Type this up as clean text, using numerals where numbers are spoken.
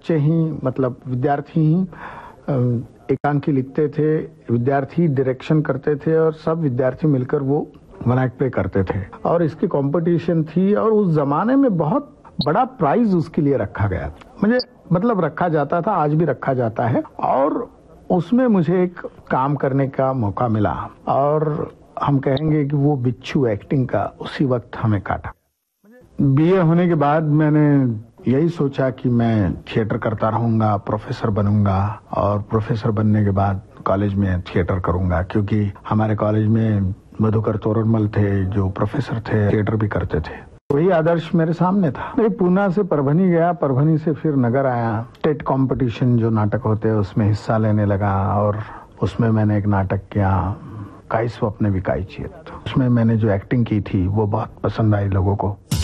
बच्चे ही मतलब विद्यार्थी ही एकांकी लिखते थे, विद्यार्थी डायरेक्शन करते थे और सब विद्यार्थी मिलकर वो वन एक्ट प्ले करते थे और इसकी कंपटीशन थी और उस जमाने में बहुत बड़ा प्राइज उसके लिए रखा गया। मुझे मतलब रखा जाता था, आज भी रखा जाता है और उसमें मुझे एक काम करने का मौका मिला और हम कहेंगे कि वो बिच्छू एक्टिंग का उसी वक्त हमें काटा। बीए होने के बाद मैंने यही सोचा कि मैं थिएटर करता रहूंगा, प्रोफेसर बनूंगा और प्रोफेसर बनने के बाद कॉलेज में थिएटर करूंगा, क्योंकि हमारे कॉलेज में मधुकर तोरड़मल थे जो प्रोफेसर थे, थिएटर भी करते थे। वही आदर्श मेरे सामने था। मैं पूना से परभनी गया, परभनी से फिर नगर आया। स्टेट कंपटीशन जो नाटक होते हैं उसमें हिस्सा लेने लगा और उसमें मैंने एक नाटक किया, काई स्वप्न विकाई चेत। उसमें मैंने जो एक्टिंग की थी वो बहुत पसंद आई लोगों को।